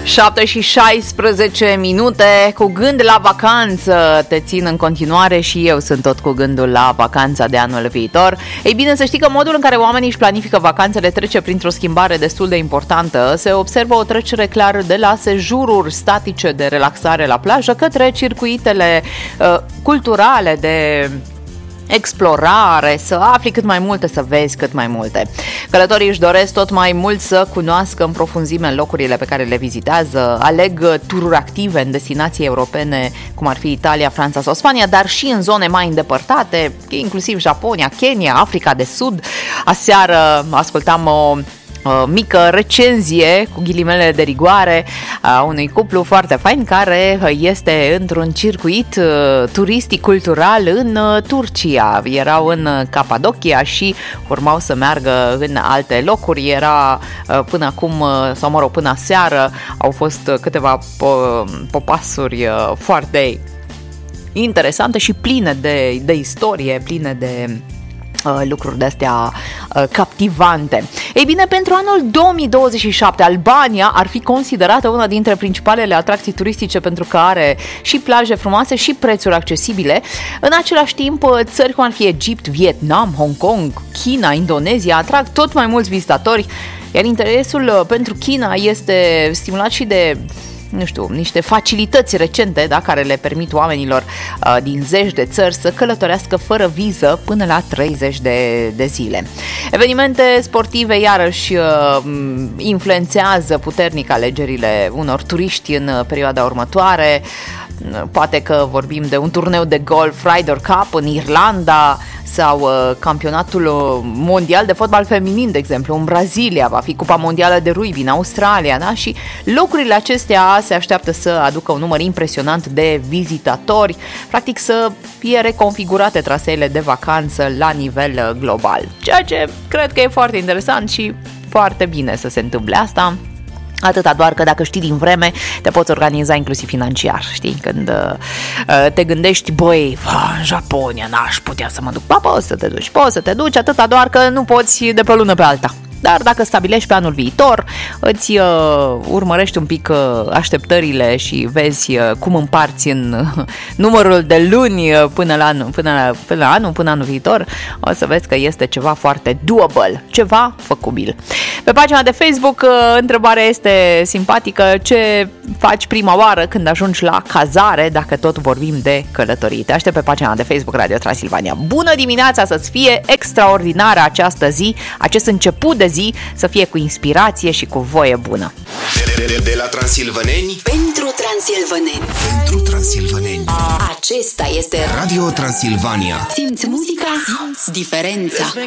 7:16 cu gând la vacanță. Te țin în continuare și eu sunt tot cu gândul la vacanța de anul viitor. Ei bine, să știi că modul în care oamenii își planifică vacanțele trece printr-o schimbare destul de importantă. Se observă o trecere clară de la sejururi statice de relaxare la plajă către circuitele culturale de explorare, să afli cât mai multe, să vezi cât mai multe. Călătorii își doresc tot mai mult să cunoască în profunzime locurile pe care le vizitează, aleg tururi active în destinații europene, cum ar fi Italia, Franța sau Spania, dar și în zone mai îndepărtate, inclusiv Japonia, Kenya, Africa de Sud. Aseară ascultam o mică recenzie cu ghilimele de rigoare a unui cuplu foarte fain care este într-un circuit turistic cultural în Turcia. Erau în Capadocia și urmau să meargă în alte locuri. Era până acum, sau mă rog, până aseară au fost câteva popasuri foarte interesante și pline de istorie, pline de lucruri de-astea captivante. Ei bine, pentru anul 2027, Albania ar fi considerată una dintre principalele atracții turistice pentru că are și plaje frumoase și prețuri accesibile. În același timp, țări cum ar fi Egipt, Vietnam, Hong Kong, China, Indonezia atrag tot mai mulți vizitatori, iar interesul pentru China este stimulat și de niște facilități recente, da, care le permit oamenilor din zeci de țări să călătorească fără viză până la 30 de zile. Evenimente sportive iarăși influențează puternic alegerile unor turiști în perioada următoare. Poate că vorbim de un turneu de golf Ryder Cup în Irlanda sau campionatul mondial de fotbal feminin, de exemplu, în Brazilia, va fi Cupa Mondială de Rugby în Australia, da? Și locurile acestea se așteaptă să aducă un număr impresionant de vizitatori, practic să fie reconfigurate traseele de vacanță la nivel global, ceea ce cred că e foarte interesant și foarte bine să se întâmple asta. Atâta doar că dacă știi din vreme, te poți organiza inclusiv financiar, știi? Când te gândești, băi, în Japonia n-aș putea să mă duc. Poți să te duci, atâta doar că nu poți de pe o lună pe alta. Dar dacă stabilești pe anul viitor, îți urmărești un pic așteptările și vezi cum împarți în numărul de luni până anul viitor, o să vezi că este ceva foarte doable, ceva făcubil. Pe pagina de Facebook, întrebarea este simpatică: ce faci prima oară când ajungi la cazare, dacă tot vorbim de călătorii? Te aștept pe pagina de Facebook Radio Transilvania. Bună dimineața, să-ți fie extraordinară această zi, acest început de zi să fie cu inspirație și cu voie bună. De la transilvaneni pentru transilvaneni. Pentru transilvaneni. Acesta este Radio Transilvania. Simți muzica, simți diferența.